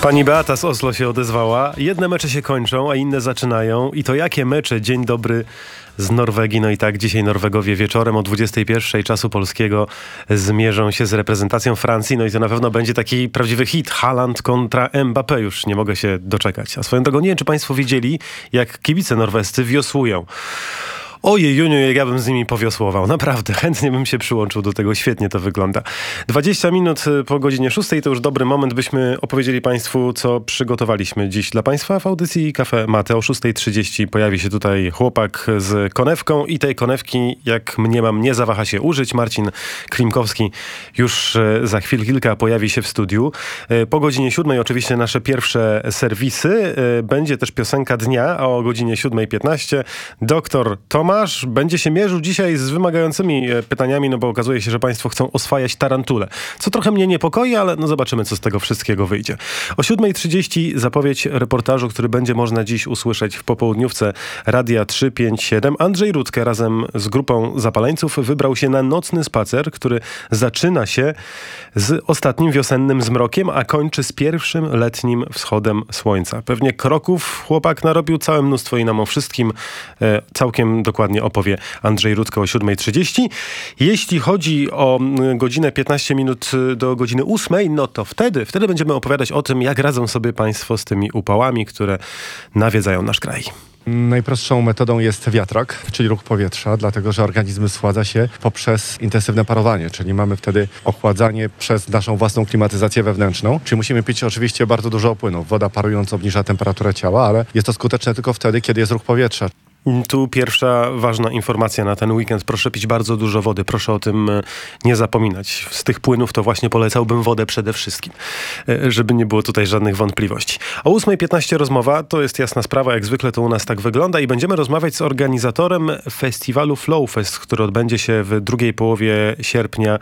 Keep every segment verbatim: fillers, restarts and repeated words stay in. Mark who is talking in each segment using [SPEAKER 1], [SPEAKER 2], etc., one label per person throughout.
[SPEAKER 1] Pani Beata z Oslo się odezwała. Jedne mecze się kończą, a inne zaczynają. I to jakie mecze? Dzień dobry z Norwegii. No i tak, dzisiaj Norwegowie wieczorem o dwudziestej pierwszej czasu polskiego zmierzą się z reprezentacją Francji. No i to na pewno będzie taki prawdziwy hit. Haaland kontra Mbappé. Już nie mogę się doczekać. A swoją drogą, nie wiem, czy państwo widzieli, jak kibice norwescy wiosłują. Ojej, Juniu, jak ja bym z nimi powiosłował. Naprawdę, chętnie bym się przyłączył do tego. Świetnie to wygląda. dwadzieścia minut po godzinie szóstej to już dobry moment, byśmy opowiedzieli państwu, co przygotowaliśmy dziś dla państwa w audycji Cafe Mate. O szóstej trzydzieści pojawi się tutaj chłopak z konewką i tej konewki, jak mniemam, nie zawaha się użyć. Marcin Klimkowski już za chwil kilka pojawi się w studiu. Po godzinie siódmej oczywiście nasze pierwsze serwisy. Będzie też piosenka dnia, a o godzinie siódmej piętnaście doktor Tomasz będzie się mierzył dzisiaj z wymagającymi pytaniami, no bo okazuje się, że państwo chcą oswajać tarantule. Co trochę mnie niepokoi, ale no zobaczymy, co z tego wszystkiego wyjdzie. O siódmej trzydzieści zapowiedź reportażu, który będzie można dziś usłyszeć w popołudniówce Radia trzysta pięćdziesiąt siedem. Andrzej Rudke razem z grupą zapaleńców wybrał się na nocny spacer, który zaczyna się z ostatnim wiosennym zmrokiem, a kończy z pierwszym letnim wschodem słońca. Pewnie kroków chłopak narobił całe mnóstwo i nam o wszystkim e, całkiem dokładnie opowie Andrzej Rudke o siódmej trzydzieści. Jeśli chodzi o godzinę piętnaście minut do godziny ósmej, no to wtedy, wtedy będziemy opowiadać o tym, jak radzą sobie państwo z tymi upałami, które nawiedzają nasz kraj.
[SPEAKER 2] Najprostszą metodą jest wiatrak, czyli ruch powietrza, dlatego że organizm schładza się poprzez intensywne parowanie, czyli mamy wtedy ochładzanie przez naszą własną klimatyzację wewnętrzną, czyli musimy pić oczywiście bardzo dużo płynów. Woda parując obniża temperaturę ciała, ale jest to skuteczne tylko wtedy, kiedy jest ruch powietrza.
[SPEAKER 1] Tu pierwsza ważna informacja na ten weekend. Proszę pić bardzo dużo wody. Proszę o tym nie zapominać. Z tych płynów to właśnie polecałbym wodę przede wszystkim, żeby nie było tutaj żadnych wątpliwości. O ósmej piętnaście rozmowa, to jest jasna sprawa, jak zwykle to u nas tak wygląda i będziemy rozmawiać z organizatorem festiwalu Flowfest, który odbędzie się w drugiej połowie sierpnia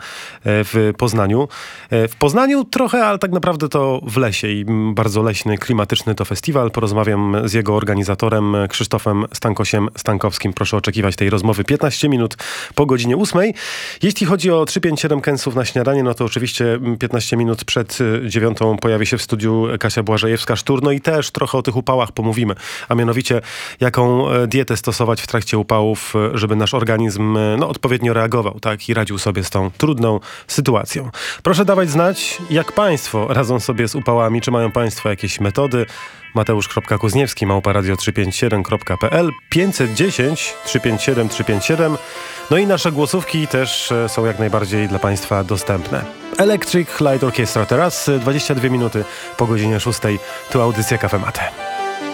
[SPEAKER 1] w Poznaniu. W Poznaniu trochę, ale tak naprawdę to w lesie i bardzo leśny, klimatyczny to festiwal. Porozmawiam z jego organizatorem Krzysztofem Stankosiem Stankowskim. Proszę oczekiwać tej rozmowy piętnaście minut po godzinie ósmej. Jeśli chodzi o trzysta pięćdziesiąt siedem Kęsów na śniadanie, no to oczywiście piętnaście minut przed dziewiątą pojawi się w studiu Kasia Błażejewska-Sztur. No i też trochę o tych upałach pomówimy, a mianowicie jaką dietę stosować w trakcie upałów, żeby nasz organizm no, odpowiednio reagował, tak, i radził sobie z tą trudną sytuacją. Proszę dawać znać, jak państwo radzą sobie z upałami, czy mają państwo jakieś metody. Mateusz.Kuzniewski, małpa radio trzysta pięćdziesiąt siedem kropka p l, pięćset dziesięć trzysta pięćdziesiąt siedem trzysta pięćdziesiąt siedem. No i nasze głosówki też są jak najbardziej dla państwa dostępne. Electric Light Orchestra teraz, dwadzieścia dwie minuty po godzinie szóstej. Tu audycja Cafe Mate.